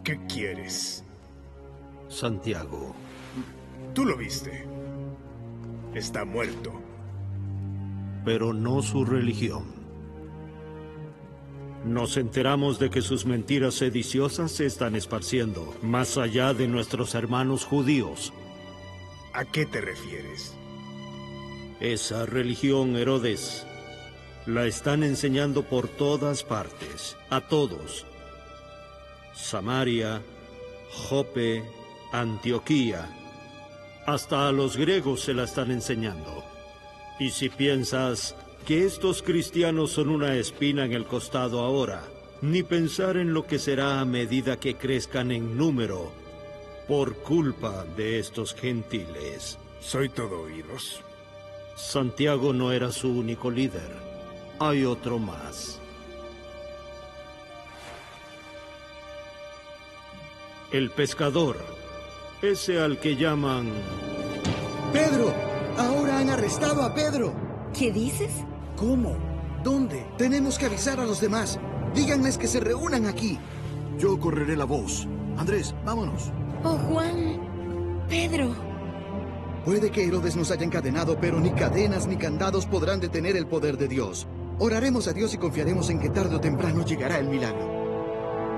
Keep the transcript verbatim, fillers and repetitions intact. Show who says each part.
Speaker 1: ¿Qué quieres?
Speaker 2: Santiago.
Speaker 1: Tú lo viste. Está muerto.
Speaker 2: Pero no su religión. Nos enteramos de que sus mentiras sediciosas se están esparciendo más allá de nuestros hermanos judíos.
Speaker 1: ¿A qué te refieres?
Speaker 2: Esa religión, Herodes, la están enseñando por todas partes, a todos. Samaria, Jope, Antioquía, hasta a los griegos se la están enseñando. Y si piensas que estos cristianos son una espina en el costado ahora, ni pensar en lo que será a medida que crezcan en número por culpa de estos gentiles.
Speaker 1: Soy todo oídos.
Speaker 2: Santiago no era su único líder. Hay otro más. El pescador, ese al que llaman...
Speaker 3: ¡Pedro! ¡Ahora han arrestado a Pedro!
Speaker 4: ¿Qué dices?
Speaker 3: ¿Cómo? ¿Dónde? Tenemos que avisar a los demás. Díganles que se reúnan aquí.
Speaker 5: Yo correré la voz. Andrés, vámonos.
Speaker 4: Oh, Juan. Pedro.
Speaker 3: Puede que Herodes nos haya encadenado, pero ni cadenas ni candados podrán detener el poder de Dios. Oraremos a Dios y confiaremos en que tarde o temprano llegará el milagro.